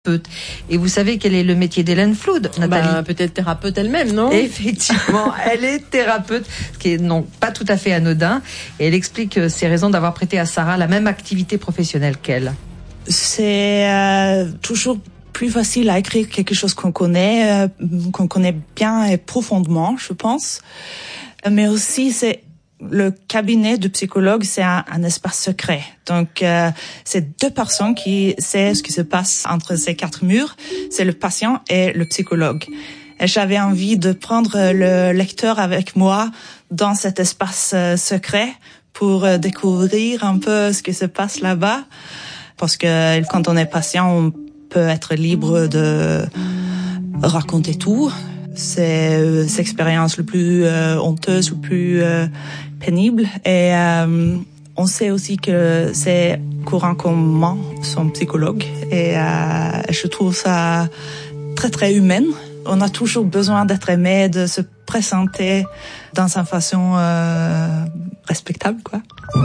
Et vous savez quel est le métier d'Hélène Flood, Nathalie? Peut-être thérapeute elle-même, non? Effectivement, elle est thérapeute, ce qui est non pas tout à fait anodin. Et elle explique ses raisons d'avoir prêté à Sarah la même activité professionnelle qu'elle. C'est toujours plus facile à écrire quelque chose qu'on connaît bien et profondément, je pense. Mais aussi, le cabinet du psychologue, c'est un espace secret. Donc, c'est deux personnes qui savent ce qui se passe entre ces quatre murs. C'est le patient et le psychologue. Et j'avais envie de prendre le lecteur avec moi dans cet espace secret pour découvrir un peu ce qui se passe là-bas. Parce que quand on est patient, on peut être libre de raconter tout. C'est l'expérience le plus honteuse, le plus pénible. Et on sait aussi que c'est courant qu'on ment son psychologue. Et je trouve ça très, très humain. On a toujours besoin d'être aimé, de se présenter dans une façon respectable, quoi.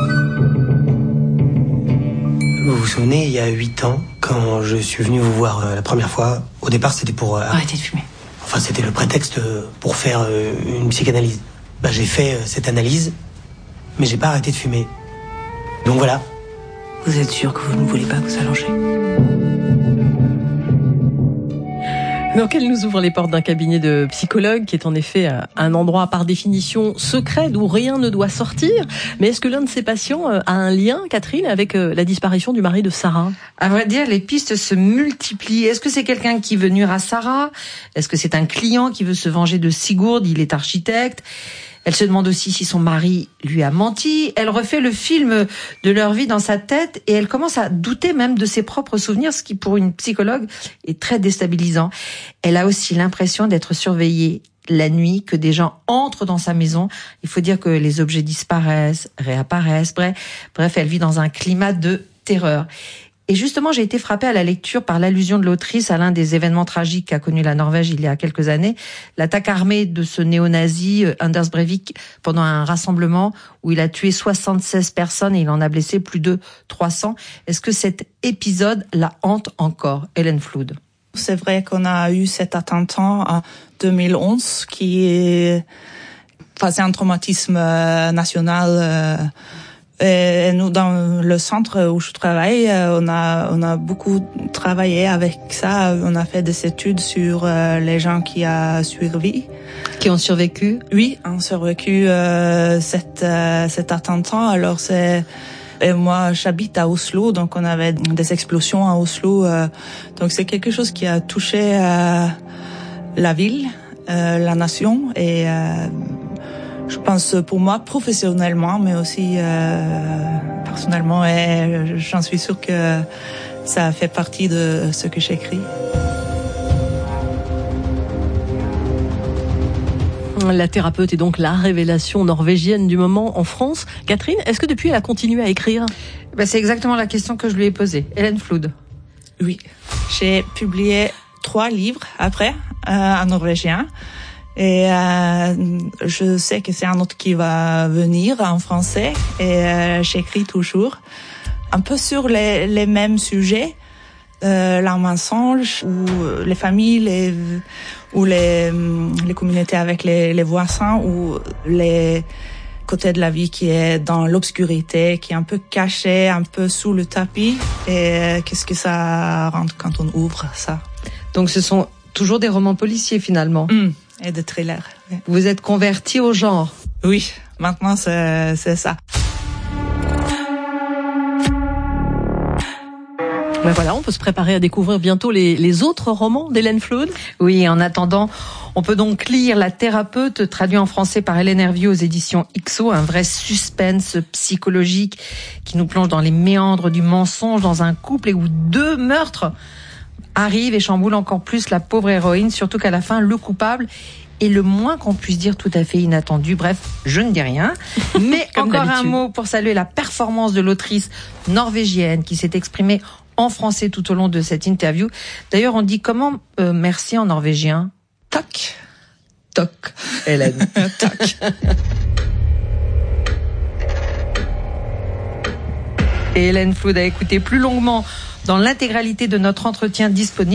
Vous vous souvenez, il y a 8 ans, quand je suis venu vous voir la première fois, au départ c'était pour... Arrêtez de fumer. Enfin, c'était le prétexte pour faire une psychanalyse. J'ai fait cette analyse, mais j'ai pas arrêté de fumer. Donc voilà. Vous êtes sûr que vous ne voulez pas vous allonger? Donc elle nous ouvre les portes d'un cabinet de psychologue qui est en effet un endroit par définition secret d'où rien ne doit sortir. Mais est-ce que l'un de ses patients a un lien, Catherine, avec la disparition du mari de Sarah? À vrai dire, les pistes se multiplient. Est-ce que c'est quelqu'un qui veut nuire à Sarah? Est-ce que c'est un client qui veut se venger de Sigurd? Il est architecte. Elle se demande aussi si son mari lui a menti. Elle refait le film de leur vie dans sa tête et elle commence à douter même de ses propres souvenirs, ce qui pour une psychologue est très déstabilisant. Elle a aussi l'impression d'être surveillée la nuit, que des gens entrent dans sa maison. Il faut dire que les objets disparaissent, réapparaissent. Bref, elle vit dans un climat de terreur. Et justement, j'ai été frappée à la lecture par l'allusion de l'autrice à l'un des événements tragiques qu'a connu la Norvège il y a quelques années, l'attaque armée de ce néo-nazi Anders Breivik pendant un rassemblement où il a tué 76 personnes et il en a blessé plus de 300. Est-ce que cet épisode la hante encore, Hélène Flood? C'est vrai qu'on a eu cet attentat en 2011 qui est un traumatisme national. Et nous, dans le centre où je travaille, on a beaucoup travaillé avec ça. On a fait des études sur les gens qui ont survécu. Qui ont survécu? Oui, ont survécu cet attentat. Alors et moi, j'habite à Oslo, donc on avait des explosions à Oslo. Donc c'est quelque chose qui a touché la ville, la nation et je pense pour moi professionnellement, mais aussi personnellement, et j'en suis sûre que ça fait partie de ce que j'écris. La thérapeute est donc la révélation norvégienne du moment en France. Catherine, est-ce que depuis elle a continué à écrire? C'est exactement la question que je lui ai posée. Hélène Flood. Oui, j'ai publié 3 livres après en norvégien. Et je sais que c'est un autre qui va venir en français et j'écris toujours un peu sur les mêmes sujets, le mensonge ou les familles, ou les communautés avec les voisins ou les côtés de la vie qui est dans l'obscurité, qui est un peu caché, un peu sous le tapis et qu'est-ce que ça rend quand on ouvre ça. Donc ce sont toujours des romans policiers finalement. Et de thrillers. Vous êtes converti au genre? Oui, maintenant c'est ça. Voilà, on peut se préparer à découvrir bientôt les autres romans d'Hélène Flood. Oui, en attendant, on peut donc lire La thérapeute, traduit en français par Hélène Hervieux aux éditions XO, un vrai suspense psychologique qui nous plonge dans les méandres du mensonge dans un couple et où 2 meurtres arrive et chamboule encore plus la pauvre héroïne, surtout qu'à la fin, le coupable est le moins qu'on puisse dire tout à fait inattendu. Bref, je ne dis rien. Mais encore un mot pour saluer la performance de l'autrice norvégienne qui s'est exprimée en français tout au long de cette interview. D'ailleurs, on dit comment merci en norvégien? Tac. Toc, Hélène. Tac. Et Hélène Flood a écouté plus longuement dans l'intégralité de notre entretien disponible